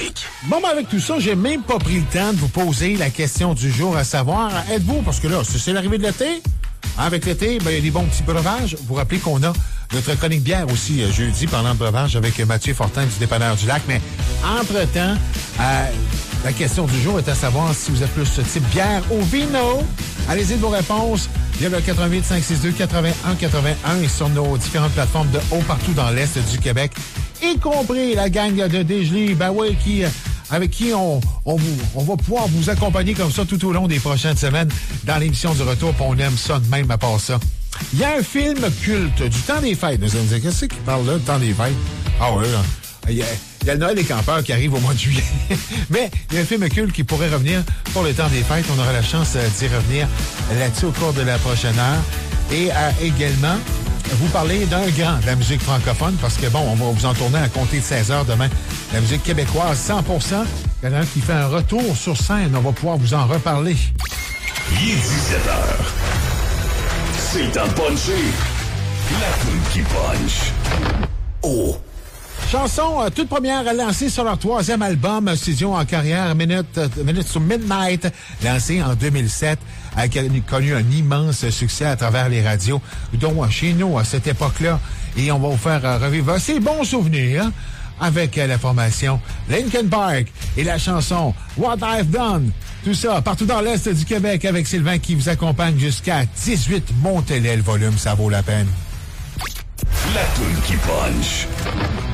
trafic. Bon, ben avec tout ça, j'ai même pas pris le temps de vous poser la question du jour, à savoir, êtes-vous, parce que là, c'est l'arrivée de l'été, avec l'été, ben il y a des bons petits breuvages. Vous vous rappelez qu'on a notre chronique bière aussi jeudi, parlant de breuvage, avec Mathieu Fortin du Dépanneur du Lac, mais entre-temps, la question du jour est à savoir si vous êtes plus ce type bière ou vino. Allez-y de vos réponses. Il y a le 88 562 81 81 et sur nos différentes plateformes de haut partout dans l'Est du Québec, y compris la gang de Dégelé, ben oui, avec qui on va pouvoir vous accompagner comme ça tout au long des prochaines semaines dans l'émission du retour, puis on aime ça de même à part ça. Il y a un film culte du temps des fêtes. Vous allez me dire, qu'est-ce qui parle là, du temps des fêtes? Ah ouais, là. Il y a le Noël des campeurs qui arrive au mois de juillet. Mais il y a un film culte qui pourrait revenir pour le temps des fêtes. On aura la chance d'y revenir là-dessus au cours de la prochaine heure. Et également, vous parlez d'un grand de la musique francophone, parce que, bon, on va vous en tourner à compter de 16 heures demain. La musique québécoise, 100%. Il y en a un qui fait un retour sur scène. On va pouvoir vous en reparler. Il est 17h. C'est le temps de puncher. La poule qui punch. Oh! Chanson toute première lancée sur leur 3e album studio en carrière, Minute to Midnight, lancé en 2007, a connu un immense succès à travers les radios, dont chez nous à cette époque-là. Et on va vous faire revivre ces bons souvenirs avec la formation Linkin Park et la chanson What I've Done. Tout ça partout dans l'Est du Québec avec Sylvain qui vous accompagne jusqu'à 18. Montez-le le volume, ça vaut la peine. La poule qui punch.